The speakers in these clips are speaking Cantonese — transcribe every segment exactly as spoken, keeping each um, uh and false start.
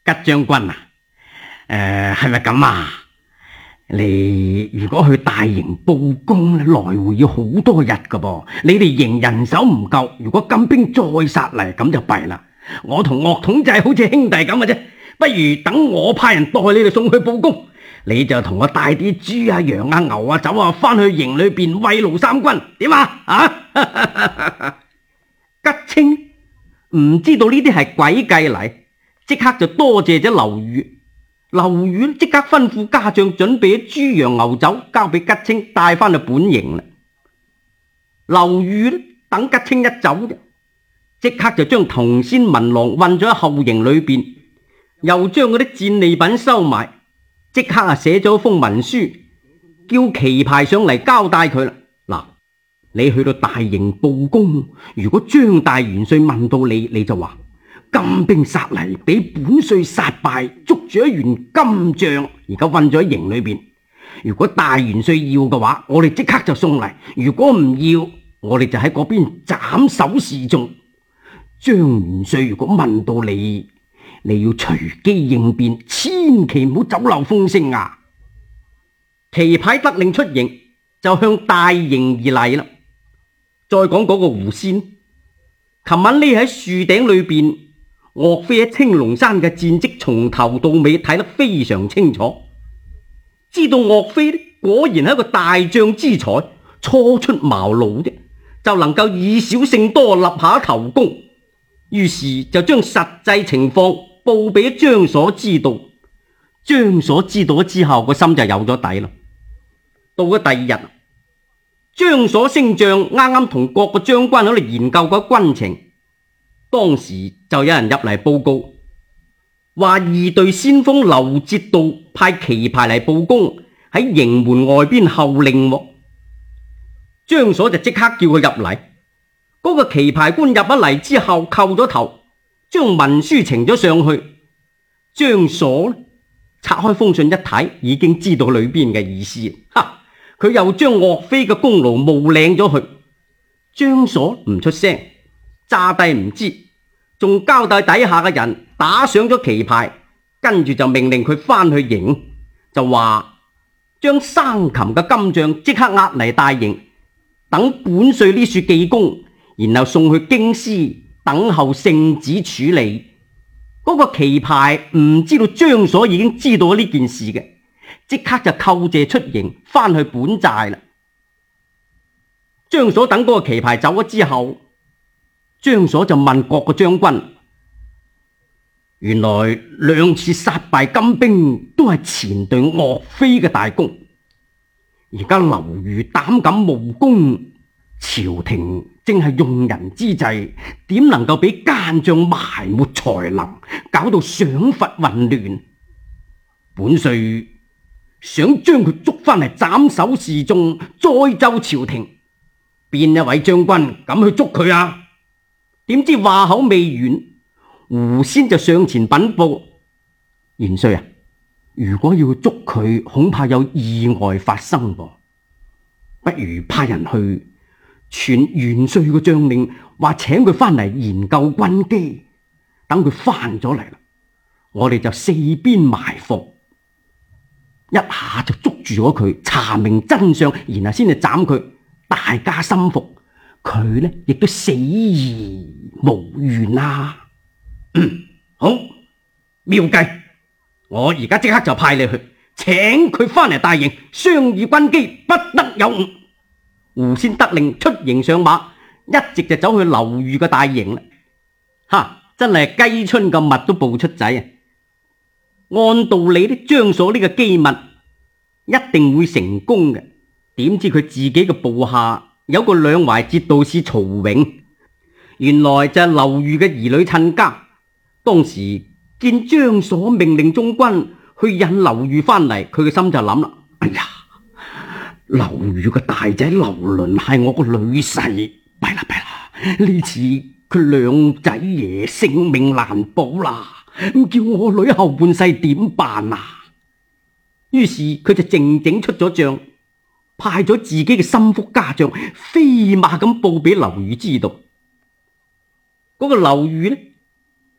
吉將軍啊，誒係咪咁啊？你如果去大營報功，來回要好多日噶噃，你哋營人手唔夠，如果金兵再殺嚟，咁就弊啦。我同岳統就係好似兄弟咁嘅啫，不如等我派人代你哋送去報功，你就同我帶啲豬啊、羊啊、牛啊、酒啊翻去營裏邊慰勞三軍，點啊？啊！吉清唔知道呢啲係詭計嚟，即刻就多謝咗劉裕。劉裕即刻吩咐家將準備咗豬羊牛酒，交俾吉清帶翻去本營啦。劉裕等吉清一走，即刻就將銅仙文郎運咗喺後營裏邊，又將嗰啲戰利品收埋，即刻啊寫咗封文書，叫棋牌上嚟交代佢啦。嗱，你去到大營報功，如果張大元帥問到你，你就話金兵殺嚟，俾本帥殺敗，捉住一員金將，而家困咗喺營裏邊。如果大元帥要嘅話，我哋即刻就送嚟；如果唔要，我哋就喺嗰邊斬首示眾。張元帥如果問到你，你要隨機應變，千祈唔好走漏風聲啊！棋牌得令出營，就向大營而嚟啦。再講嗰個狐仙，琴晚匿喺樹頂裏邊。岳飛喺青龍山嘅戰績從頭到尾睇得非常清楚，知道岳飛果然係一個大將之才，初出茅廬啫，就能夠以少勝多，立下頭功。於是就將實際情況報俾張所知道。張所知道咗之後，個心就有咗底啦。到咗第二日，張所升將啱啱同各個將軍喺度研究過軍情。當時就有人入嚟報告，話二隊先鋒劉節度派棋牌嚟報功，喺營門外邊候令。張所就即刻叫佢入嚟。嗰個棋牌官入咗嚟之後，叩咗頭，將文書呈咗上去。張所拆開封信一睇，已經知道裏邊嘅意思。哈！佢又將岳飛嘅功勞冒領咗去。張所唔出聲，揸低唔知，仲交代底下嘅人打上咗棋牌，跟住就命令佢翻去營，就話將生擒嘅金將即刻押嚟大營，等本帥呢處記功，然後送去京師等候聖旨處理。嗰、那個棋牌唔知道張所已經知道呢件事嘅，即刻就叩謝出營，翻去本寨啦。張所等嗰個棋牌走咗之後，張所就問各個將軍，原來兩次殺敗金兵都係前隊岳飛嘅大功，而家劉裕膽敢冒功，朝廷正係用人之際，點能夠俾奸將埋沒才能，搞到賞罰混亂？本帥想將佢捉翻嚟斬首示眾，再奏朝廷。邊一位將軍敢去捉佢啊？點知話口未完，狐仙就上前稟報：元帥啊，如果要捉佢，恐怕有意外發生噃，不如派人去傳元帥嘅將令，話請佢翻嚟研究軍機。等佢翻咗嚟啦，我哋就四邊埋伏，一下就捉住咗佢，查明真相，然後先至斬佢，大家心服，佢呢亦都死而無怨啊！嗯，好，妙計，我而家即刻就派你去，請佢翻嚟大營商議軍機，不得有誤。狐仙得令出營上馬，一直就走去劉裕嘅大營啦。哈，真係雞春咁密都報出仔啊！按道理呢，張所呢個機密一定會成功嘅。點知佢自己嘅部下有個兩淮節度使曹永，原來就係劉裕嘅兒女親家。當時見張所命令中軍去引劉裕翻嚟，佢嘅心就諗啦：哎呀，劉裕嘅大仔劉倫係我個女婿，弊啦弊啦！呢次佢兩仔爺性命難保啦，咁叫我女後半世點辦啊？於是佢就靜靜出咗帳，派咗自己嘅心腹家將飛馬咁報俾劉裕知道。嗰、那個劉裕呢，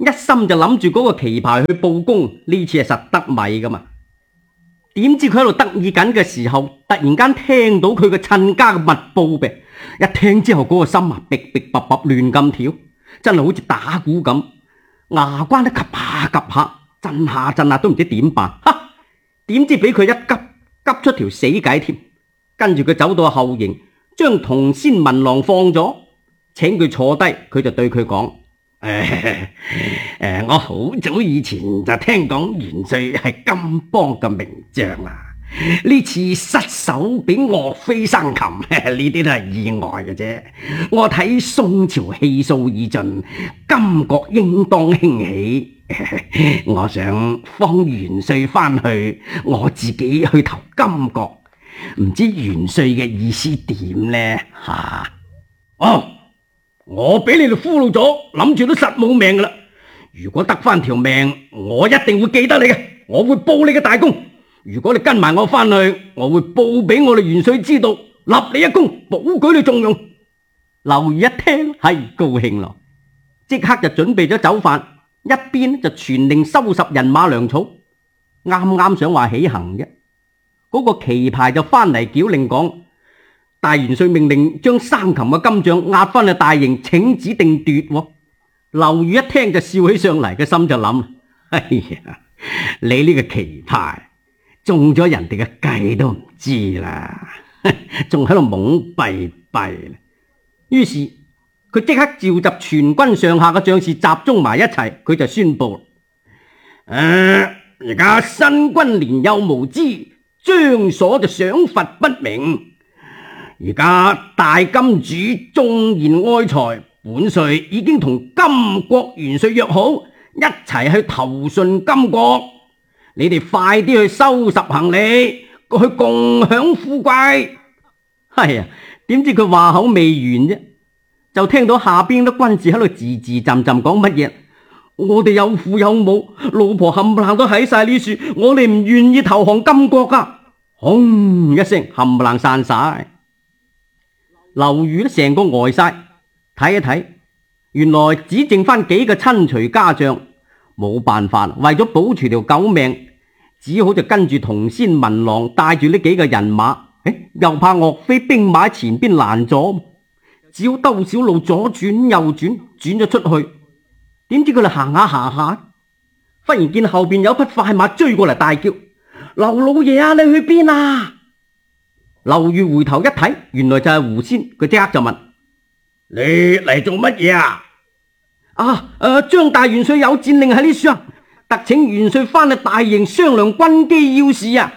一心就諗住嗰個棋牌去報功，呢次係實得米噶嘛。點知佢喺度得意緊嘅時候，突然間聽到佢嘅親家嘅密報唄。一聽之後，嗰個心啊，逼逼卜卜亂咁跳，真係好似打鼓咁，牙關都及下及下，震下震下都唔知點辦。哈！點知俾佢一急，急出條死計添。跟住佢走到後營，將童仙文郎放咗，請佢坐低，佢就對佢講：誒誒，我好早以前就聽講元帥係金邦嘅名將啦。呢次失手俾岳飛生擒，呢啲都係意外嘅啫。我睇宋朝氣數已盡，金國應當興起。我想放元帥翻去，我自己去投金國。唔知元帥嘅意思點呢？吓、啊、哦，我俾你哋俘虜咗，諗住都實冇命噶啦。如果得翻條命，我一定會記得你嘅，我會報你嘅大功。如果你跟埋我翻去，我會報俾我哋元帥知道，立你一功，保舉你重用。劉裕一聽係高興咯，即刻就準備咗酒飯，一邊就傳令收拾人馬糧草，啱啱想話起行啫。嗰、那個棋牌就翻嚟繳令講，大元帥命令將生擒嘅金將押翻去大營請指定奪。劉裕一聽就笑起上嚟，個心就諗：哎呀，你呢個棋牌中咗人哋嘅計都唔知啦，仲喺度懵閉閉。於是佢即刻召集全軍上下嘅將士集中埋一齊，佢就宣布：誒、啊，而家新軍年幼無知，張所就賞罰不明。而家大金主縱然愛才，本帥已經同金國元帥約好，一齊去投順金國。你哋快啲去收拾行李，去共享富貴。係啊，點知佢話口未完啫，就聽到下邊啲軍士喺度自自浸浸講乜嘢？我哋有父有母，老婆冚唪唥都喺晒呢處，我哋唔願意投降金國啊！轟一聲，冚唪唥散晒。劉裕成個呆晒，睇一睇，原來只剩翻幾個親隨家將。冇辦法，為咗保住條狗命，只好就跟住童仙文郎帶住呢幾個人馬，誒，又怕岳飛兵馬喺前邊攔咗，只好兜小路左轉右轉，轉咗出去。點知佢哋行下行下，忽然見後邊有匹快馬追過嚟，大叫：劉老爺啊，你去邊啊？劉裕回頭一睇，原來就係胡仙，佢即刻就問：你嚟做乜嘢啊？啊！誒、呃，張大元帥有戰令喺呢處啊，特請元帥翻去大營商量軍機要事啊！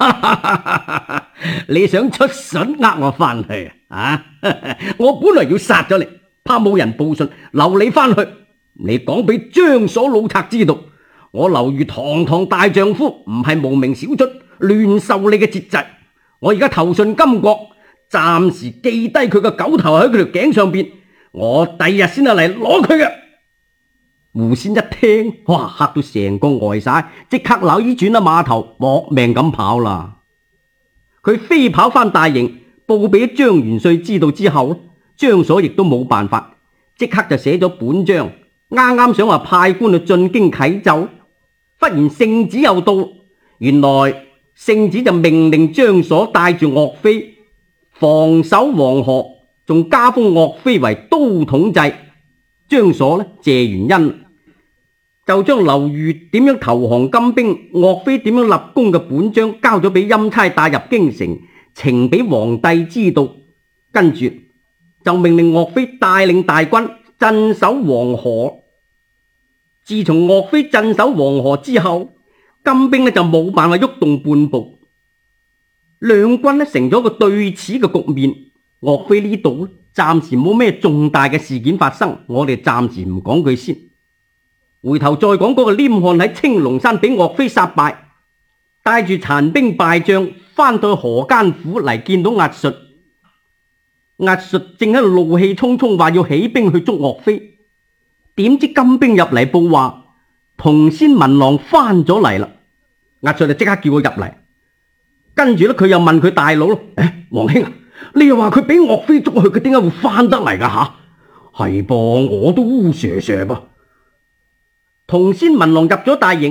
你想出筍呃我翻去啊？我本來要殺咗你，怕冇人報信，留你翻去。你講俾張所老賊知道，我劉裕堂堂大丈夫，唔係無名小卒，亂受你嘅節制。我而家投順金國，暫時記低佢個狗頭喺佢條頸上邊，我第日先係嚟攞佢嘅。胡仙一聽，哇，嚇到成個呆晒，即刻扭衣轉咗馬頭，搏命咁跑啦。佢飛跑翻大營，報俾張元帥知道之後，張所亦都冇辦法，即刻就寫咗本章，啱啱想話派官去進京啟奏，忽然聖旨又到，原來聖旨就命令張所帶住岳飛防守黃河，仲加封岳飛為都統制。張所呢謝完恩，就將劉裕點樣投降金兵、岳飛點樣立功嘅本章交咗俾欽差帶入京城，呈俾皇帝知道。跟住就命令岳飛帶領大軍鎮守黃河。自從岳飛鎮守黃河之後，金兵呢就冇辦法喐動半步，兩軍呢成咗個對峙嘅局面。岳飛呢度暫時冇咩重大嘅事件發生，我哋暫時唔講佢先。回頭再講嗰個黏漢喺青龍山俾岳飛殺敗，帶住殘兵敗將翻到河間府嚟，見到押術。押術正喺度怒氣沖沖話要起兵去捉岳飛，點知金兵入嚟報話童仙文郎翻咗嚟啦。押術就即刻叫佢入嚟，跟住咧佢又問佢大佬咯：誒，王兄啊，你又話佢俾岳飛捉去，佢點解會翻得嚟噶吓？係噃，我都烏蛇蛇噃。 同仙文郎入咗大營，